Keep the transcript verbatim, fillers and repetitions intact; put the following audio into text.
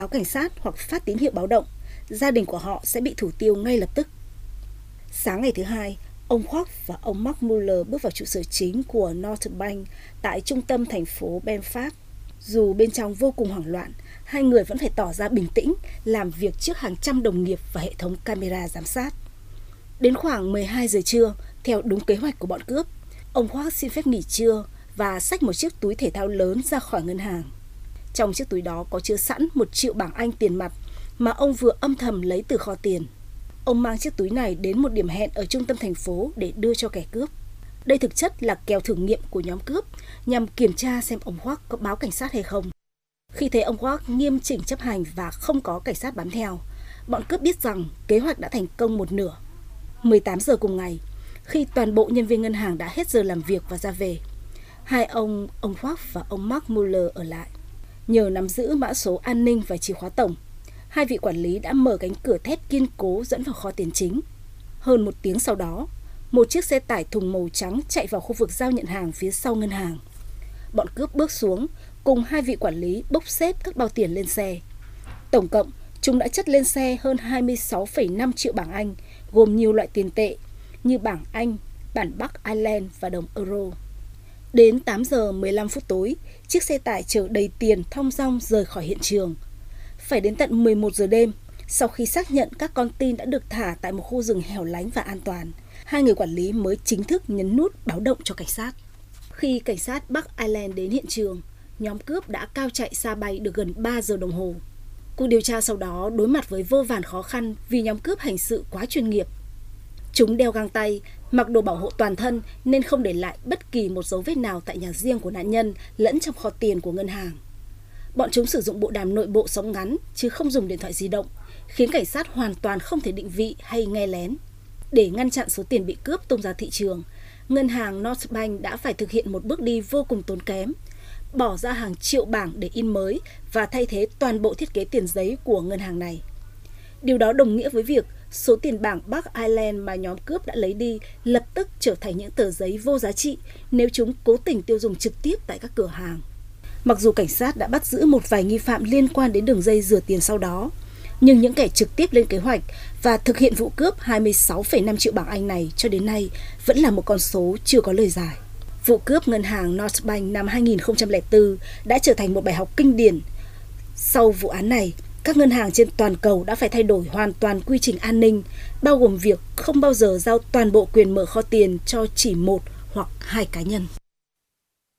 báo cảnh sát hoặc phát tín hiệu báo động, gia đình của họ sẽ bị thủ tiêu ngay lập tức. Sáng ngày thứ hai, ông Kwok và ông Mark Muller bước vào trụ sở chính của North Bank tại trung tâm thành phố Belfast. Dù bên trong vô cùng hoảng loạn, hai người vẫn phải tỏ ra bình tĩnh, làm việc trước hàng trăm đồng nghiệp và hệ thống camera giám sát. Đến khoảng mười hai giờ trưa, theo đúng kế hoạch của bọn cướp, ông Kwok xin phép nghỉ trưa và xách một chiếc túi thể thao lớn ra khỏi ngân hàng. Trong chiếc túi đó có chứa sẵn một triệu bảng Anh tiền mặt mà ông vừa âm thầm lấy từ kho tiền. Ông mang chiếc túi này đến một điểm hẹn ở trung tâm thành phố để đưa cho kẻ cướp. Đây thực chất là kèo thử nghiệm của nhóm cướp nhằm kiểm tra xem ông Kwok có báo cảnh sát hay không. Khi thấy ông Kwok nghiêm chỉnh chấp hành và không có cảnh sát bám theo, bọn cướp biết rằng kế hoạch đã thành công một nửa. mười tám giờ cùng ngày, khi toàn bộ nhân viên ngân hàng đã hết giờ làm việc và ra về, hai ông, ông Kwok và ông Mark Muller ở lại. Nhờ nắm giữ mã số an ninh và chìa khóa tổng, hai vị quản lý đã mở cánh cửa thép kiên cố dẫn vào kho tiền chính. Hơn một tiếng sau đó, một chiếc xe tải thùng màu trắng chạy vào khu vực giao nhận hàng phía sau ngân hàng. Bọn cướp bước xuống, cùng hai vị quản lý bốc xếp các bao tiền lên xe. Tổng cộng, chúng đã chất lên xe hơn hai mươi sáu phẩy năm triệu bảng Anh, gồm nhiều loại tiền tệ như bảng Anh, bản Bắc Ireland và đồng euro. Đến tám giờ mười lăm phút tối, chiếc xe tải chở đầy tiền thong dong rời khỏi hiện trường. Phải đến tận mười một giờ đêm, sau khi xác nhận các con tin đã được thả tại một khu rừng hẻo lánh và an toàn, hai người quản lý mới chính thức nhấn nút báo động cho cảnh sát. Khi cảnh sát Bắc Ireland đến hiện trường, nhóm cướp đã cao chạy xa bay được gần ba giờ đồng hồ. Cuộc điều tra sau đó đối mặt với vô vàn khó khăn vì nhóm cướp hành sự quá chuyên nghiệp. Chúng đeo găng tay, mặc đồ bảo hộ toàn thân nên không để lại bất kỳ một dấu vết nào tại nhà riêng của nạn nhân lẫn trong kho tiền của ngân hàng. Bọn chúng sử dụng bộ đàm nội bộ sóng ngắn chứ không dùng điện thoại di động, khiến cảnh sát hoàn toàn không thể định vị hay nghe lén. Để ngăn chặn số tiền bị cướp tung ra thị trường, ngân hàng North Bank đã phải thực hiện một bước đi vô cùng tốn kém, bỏ ra hàng triệu bảng để in mới và thay thế toàn bộ thiết kế tiền giấy của ngân hàng này. Điều đó đồng nghĩa với việc số tiền bảng Bắc Ireland mà nhóm cướp đã lấy đi lập tức trở thành những tờ giấy vô giá trị nếu chúng cố tình tiêu dùng trực tiếp tại các cửa hàng. Mặc dù cảnh sát đã bắt giữ một vài nghi phạm liên quan đến đường dây rửa tiền sau đó, nhưng những kẻ trực tiếp lên kế hoạch và thực hiện vụ cướp hai mươi sáu phẩy năm triệu bảng Anh này cho đến nay vẫn là một con số chưa có lời giải. Vụ cướp ngân hàng North Bank năm hai nghìn không trăm lẻ bốn đã trở thành một bài học kinh điển. Sau vụ án này, các ngân hàng trên toàn cầu đã phải thay đổi hoàn toàn quy trình an ninh, bao gồm việc không bao giờ giao toàn bộ quyền mở kho tiền cho chỉ một hoặc hai cá nhân.